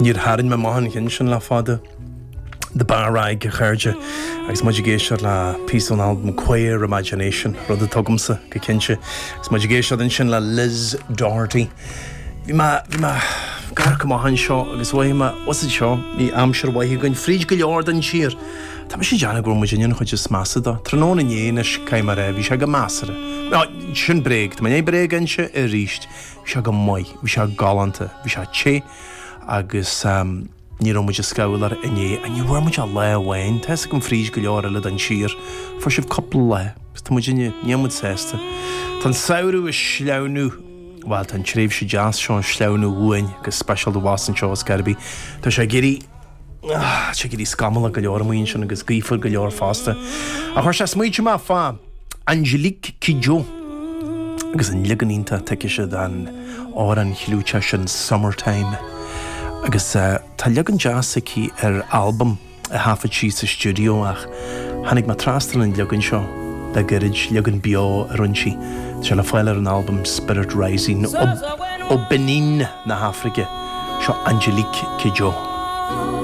Níor harin me maithan chin sin le fada de barraig chuirde agus muid géisiir le piece an album Queer Imagination rud a tugamsa go cinse agus muid géisiir den sin le Liz Doherty. Bhí ma gar go maithan seo agus bhaime was seo í amsir bhaithí goin fríd go leor den siar. Tá sé deanna gur muid inon chuid is masada tróna dhéanais caiimar bhí se go masara. Sin breig, tá é breig anse i ríist, bhí se go mai, bhí se galanta, bhí se ché agus ní muid a scaúlar iné a ní bhfuir muid a le bhhain, Tás go fríd go leor le an siar, fu sibh coppla le, gus tá muid níomad sésta. Tá saoú is sleanú, bhil tá tréimh sé jazz seo sleanú bhuain agus special do Wasson seo Scarby. Tá sé géirí scamala go leor amíonn sin agus gífar go leor fásta. A chuir sé smuoite má fá Angelique Kidjo agus an liganínta teice se den an chilúte sin Summertime. Agus tá legan jazz aici album a hafa sí sa studio ach hanig ma trastal an legan seo de girid legan bio a runsi se le fáilar an album Spirit Rising o Benin na Africa seo Angelique Kidjo.